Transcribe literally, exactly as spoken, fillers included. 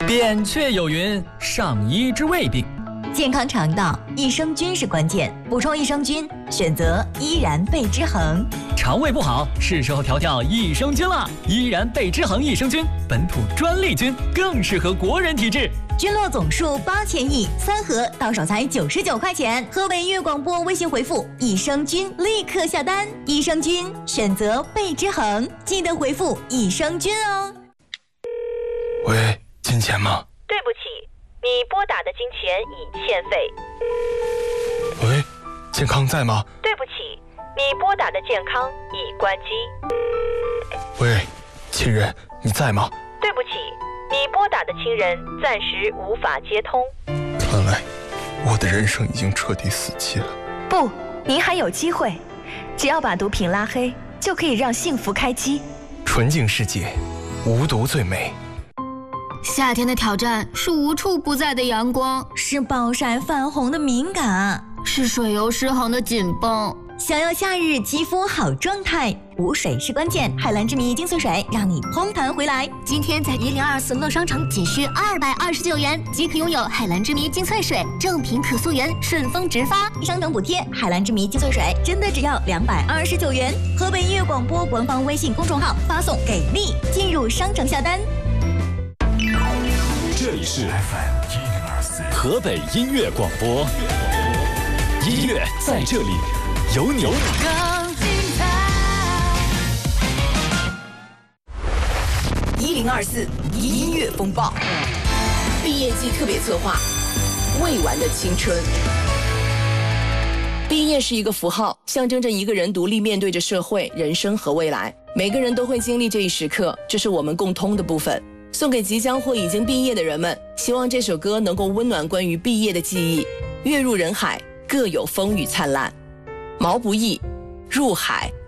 扁鹊有云：上医治未病。 健康肠道，益生菌是关键。补充益生菌，选择依然贝之恒。 肠胃不好，是时候调调益生菌了。依然贝之恒益生菌，本土专利菌，更适合国人体质。 菌落总数八千亿，三盒到手才九十九块钱。河北音乐广播微信回复益生菌，立刻下单。益生菌选择贝之恒，记得回复益生菌哦。 喂，金钱吗？ 对不起，你拨打的金钱已欠费。 喂，健康在吗？ 对不起，你拨打的健康已关机。 喂，亲人，你在吗？ 对不起，你拨打的亲人暂时无法接通。 看来我的人生已经彻底死期了。 不，您还有机会，只要把毒品拉黑，就可以让幸福开机。 纯净世界，无毒最美。 夏天的挑战是无处不在的阳光， 是暴晒泛红的敏感， 是水油失衡的紧绷。 想要夏日肌肤好状态，补水是关键。海蓝之谜精粹水让你嘭弹回来。 今天在一零二四乐商城仅需二百二十九元即可拥有海蓝之谜精粹水，正品可溯源，顺丰直发， 商城补贴。海蓝之谜精粹水真的只要两百二十九元。河北音乐广播官方微信公众号发送给力，进入商城下单。 这里是 F M 一零二四河北音乐广播，音乐在这里，有你。 更精彩。 一零二四音乐风暴，毕业季特别策划，未完的青春。毕业是一个符号，象征着一个人独立面对着社会、人生和未来。每个人都会经历这一时刻，这是我们共通的部分。送给即将或已经毕业的人们，希望这首歌能够温暖关于毕业的记忆。跃入人海，各有风雨灿烂。毛不易，入海。